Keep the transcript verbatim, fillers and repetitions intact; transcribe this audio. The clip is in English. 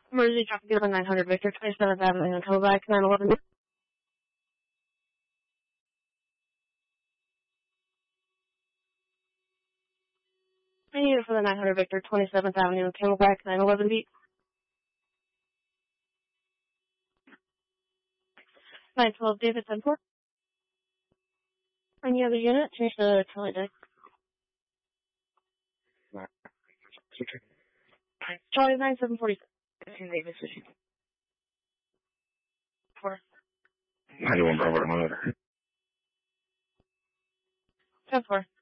Emergency traffic on nine hundred Victor, twenty-seventh Avenue, and come back, nine eleven. I need it for the nine hundred Victor, twenty-seventh Avenue, and Camelback, nine eleven beat. nine twelve David, ten four. Any other unit? Change the Charlie deck. Charlie nine seven forty-six. David, switching. Four. ninety-one Bravo, ten four.